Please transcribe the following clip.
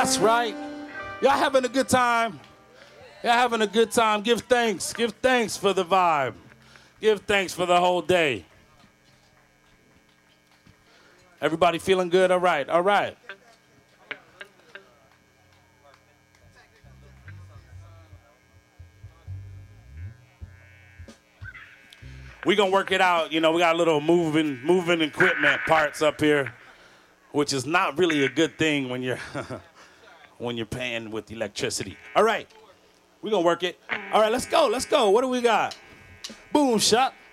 That's right. Y'all having a good time? Y'all having a good time? Give thanks. Give thanks for the vibe. Give thanks for the whole day. Everybody feeling good? All right. All right. We're going to work it out. You know, we got a little moving equipment parts up here, which is not really a good thing when you're when you're paying with electricity. All right. We're going to work it. All right, let's go. Let's go. What do we got? Boom shot.